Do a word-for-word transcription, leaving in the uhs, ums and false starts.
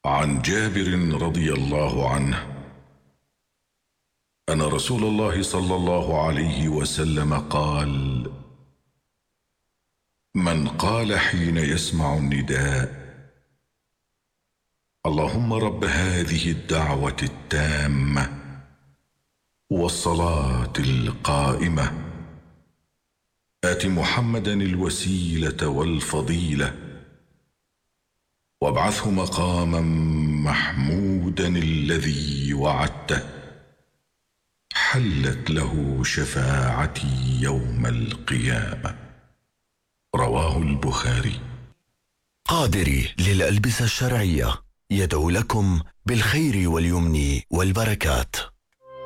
عن جابر رضي الله عنه أن رسول الله صلى الله عليه وسلم قال: من قال حين يسمع النداء: اللهم رب هذه الدعوة التامة والصلاة القائمة آت محمدا الوسيلة والفضيلة وابعثه مقاما محمودا الذي وعدته، حلت له شفاعتي يوم القيامة. رواه البخاري. قادري للألبسة الشرعية يدعو لكم بالخير واليمن والبركات.